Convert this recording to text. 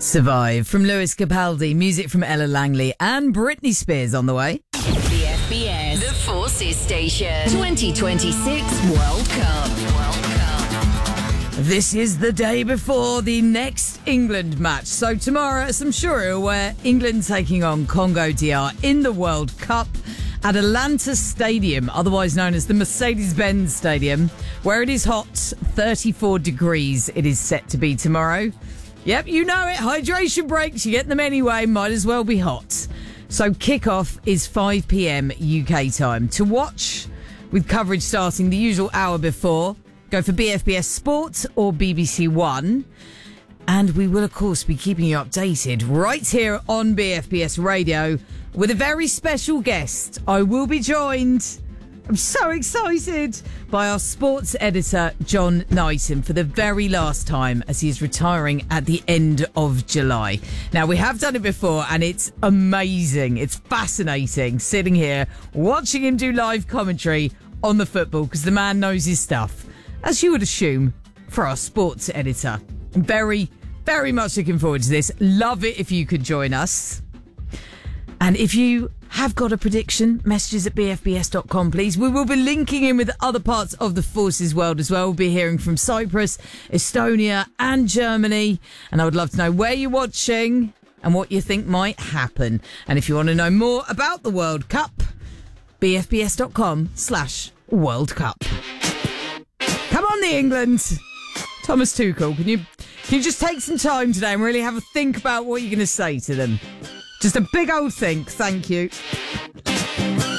Survive from Lewis Capaldi, music from Ella Langley and Britney Spears on the way. BFBS, the Forces Station, 2026 World Cup. This is the day before the next England match. So tomorrow, as I'm sure you're aware, England taking on Congo DR in the World Cup at Atlanta Stadium, otherwise known as the Mercedes-Benz Stadium, where it is hot, 34 degrees it is set to be tomorrow. Yep, you know it. Hydration breaks. You get them anyway. Might as well be hot. So kickoff is 5 p.m. UK time. To watch, with coverage starting the usual hour before, go for BFBS Sport or BBC One. And we will, of course, be keeping you updated right here on BFBS Radio with a very special guest. I will be joined, I'm so excited, by our sports editor, John Knighton, for the very last time as he is retiring at the end of July. Now, we have done it before and it's amazing. It's fascinating sitting here watching him do live commentary on the football because the man knows his stuff, as you would assume, for our sports editor. I'm very, very much looking forward to this. Love it if you could join us. And if you have got a prediction, messages at bfbs.com, please. We will be linking in with other parts of the forces world as well. We'll be hearing from Cyprus, Estonia and Germany. And I would love to know where you're watching and what you think might happen. And if you want to know more about the World Cup, bfbs.com/World Cup. Come on, the England. Thomas Tuchel, can you just take some time today and really have a think about what you're going to say to them? Just a big old think. Thank you.